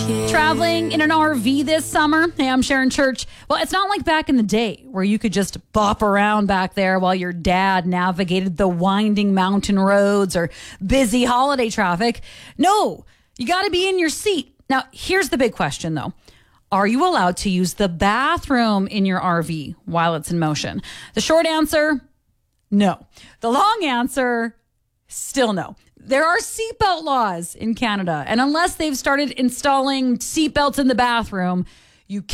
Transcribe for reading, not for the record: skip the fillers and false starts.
Traveling in an RV this summer. Hey, I'm Sharon Church. Well, it's not like back in the day where you could just bop around back there while your dad navigated the winding mountain roads or busy holiday traffic. No, you got to be in your seat. Now, here's the big question, though. Are you allowed to use the bathroom in your RV while it's in motion? The short answer, no. The long answer, still no. There are seatbelt laws in Canada, and unless they've started installing seatbelts in the bathroom,